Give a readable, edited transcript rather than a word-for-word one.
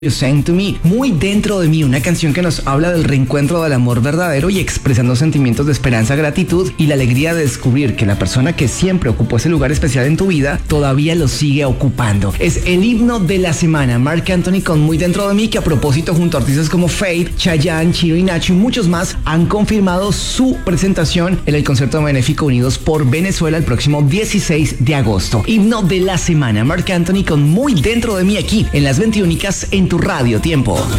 You Sang to Me, Muy Dentro de Mí, una canción que nos habla del reencuentro del amor verdadero y expresando sentimientos de esperanza, gratitud y la alegría de descubrir que la persona que siempre ocupó ese lugar especial en tu vida todavía lo sigue ocupando. Es el himno de la semana, Marc Anthony con Muy Dentro de Mí, que a propósito junto a artistas como Feid, Chayanne, Chiro y Nacho y muchos más han confirmado su presentación en el concierto benéfico Unidos por Venezuela el próximo 16 de agosto. Himno de la semana, Marc Anthony con Muy Dentro de Mí, aquí en Las 21 en tu Radio Tiempo.